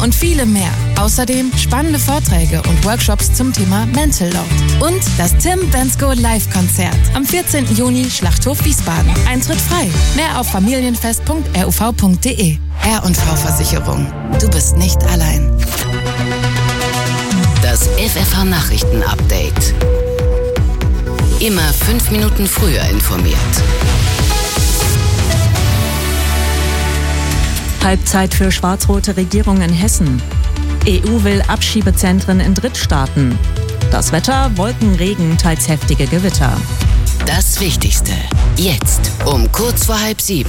und viele mehr. Außerdem spannende Vorträge und Workshops zum Thema Mental Load. Und das Tim Bendzko Live-Konzert am 14. Juni, Schlachthof Wiesbaden. Eintritt frei. Mehr auf familienfest.ruv.de. R&V Versicherung. Du bist nicht allein. Das FFH-Nachrichten-Update. Immer 5 Minuten früher informiert. Halbzeit für schwarz-rote Regierung in Hessen. EU will Abschiebezentren in Drittstaaten. Das Wetter, Wolken, Regen, teils heftige Gewitter. Das Wichtigste. Jetzt um kurz vor 6:30.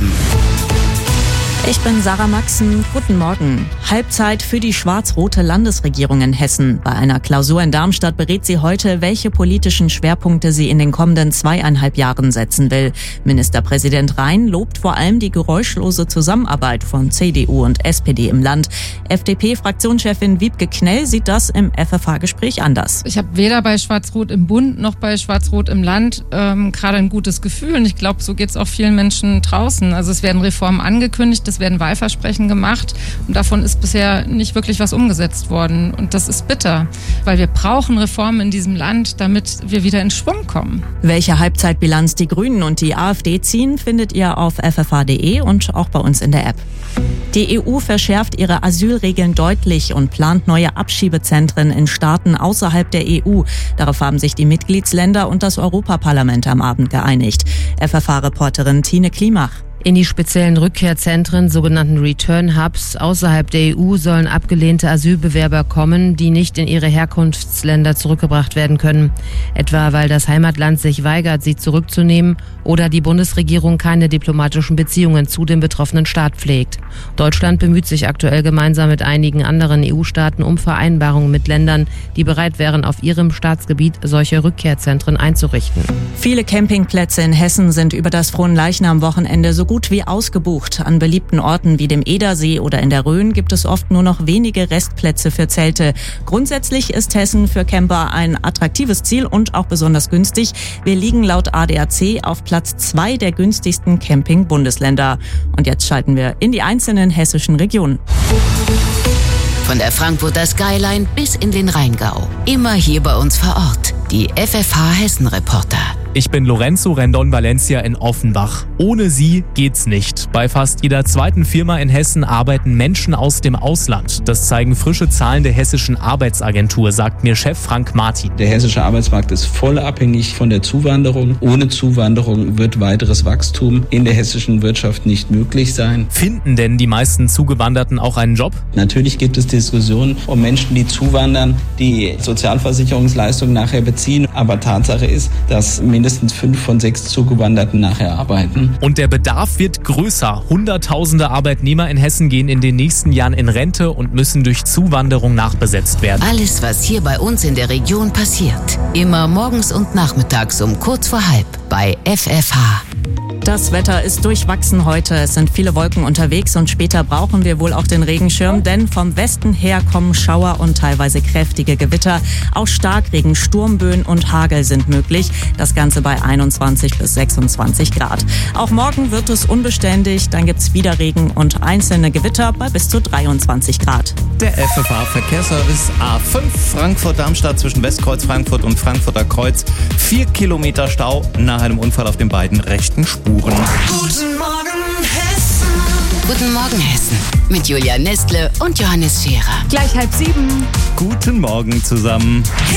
Ich bin Sarah Maxen. Guten Morgen. Halbzeit für die schwarz-rote Landesregierung in Hessen. Bei einer Klausur in Darmstadt berät sie heute, welche politischen Schwerpunkte sie in den kommenden 2,5 Jahren setzen will. Ministerpräsident Rhein lobt vor allem die geräuschlose Zusammenarbeit von CDU und SPD im Land. FDP-Fraktionschefin Wiebke Knell sieht das im FFH-Gespräch anders. Ich habe weder bei Schwarz-Rot im Bund noch bei Schwarz-Rot im Land gerade ein gutes Gefühl. Und ich glaube, so geht es auch vielen Menschen draußen. Also es werden Reformen angekündigt, es werden Wahlversprechen gemacht und davon ist bisher nicht wirklich was umgesetzt worden. Und das ist bitter, weil wir brauchen Reformen in diesem Land, damit wir wieder in Schwung kommen. Welche Halbzeitbilanz die Grünen und die AfD ziehen, findet ihr auf ffh.de und auch bei uns in der App. Die EU verschärft ihre Asylregeln deutlich und plant neue Abschiebezentren in Staaten außerhalb der EU. Darauf haben sich die Mitgliedsländer und das Europaparlament am Abend geeinigt. FFH-Reporterin Tine Klimach. In die speziellen Rückkehrzentren, sogenannten Return Hubs, außerhalb der EU sollen abgelehnte Asylbewerber kommen, die nicht in ihre Herkunftsländer zurückgebracht werden können. Etwa weil das Heimatland sich weigert, sie zurückzunehmen oder die Bundesregierung keine diplomatischen Beziehungen zu dem betroffenen Staat pflegt. Deutschland bemüht sich aktuell gemeinsam mit einigen anderen EU-Staaten um Vereinbarungen mit Ländern, die bereit wären, auf ihrem Staatsgebiet solche Rückkehrzentren einzurichten. Viele Campingplätze in Hessen sind über das Fronleichnam-Wochenende so gut wie ausgebucht. An beliebten Orten wie dem Edersee oder in der Rhön gibt es oft nur noch wenige Restplätze für Zelte. Grundsätzlich ist Hessen für Camper ein attraktives Ziel und auch besonders günstig. Wir liegen laut ADAC auf Platz 2 der günstigsten Camping-Bundesländer. Und jetzt schalten wir in die einzelnen hessischen Regionen. Von der Frankfurter Skyline bis in den Rheingau. Immer hier bei uns vor Ort. Die FFH Hessen-Reporter. Ich bin Lorenzo Rendon Valencia in Offenbach. Ohne sie geht's nicht. Bei fast jeder zweiten Firma in Hessen arbeiten Menschen aus dem Ausland. Das zeigen frische Zahlen der Hessischen Arbeitsagentur, sagt mir Chef Frank Martin. Der hessische Arbeitsmarkt ist voll abhängig von der Zuwanderung. Ohne Zuwanderung wird weiteres Wachstum in der hessischen Wirtschaft nicht möglich sein. Finden denn die meisten Zugewanderten auch einen Job? Natürlich gibt es Diskussionen um Menschen, die zuwandern, die Sozialversicherungsleistungen nachher beziehen. Aber Tatsache ist, dass mindestens 5 von 6 Zugewanderten nachher arbeiten. Und der Bedarf wird größer. Hunderttausende Arbeitnehmer in Hessen gehen in den nächsten Jahren in Rente und müssen durch Zuwanderung nachbesetzt werden. Alles, was hier bei uns in der Region passiert. Immer morgens und nachmittags um kurz vor 6:30 bei FFH. Das Wetter ist durchwachsen heute. Es sind viele Wolken unterwegs und später brauchen wir wohl auch den Regenschirm, denn vom Westen her kommen Schauer und teilweise kräftige Gewitter. Auch Starkregen, Sturmböen und Hagel sind möglich. Das Ganze bei 21 bis 26 Grad. Auch morgen wird es unbeständig. Dann gibt's wieder Regen und einzelne Gewitter bei bis zu 23 Grad. Der FFH-Verkehrsservice A5 Frankfurt-Darmstadt zwischen Westkreuz Frankfurt und Frankfurter Kreuz. 4 Kilometer Stau nach einem Unfall auf den beiden rechten Spuren. Guten Morgen Hessen. Guten Morgen Hessen. Mit Julia Nestle und Johannes Scherer. Gleich 6:30. Guten Morgen zusammen.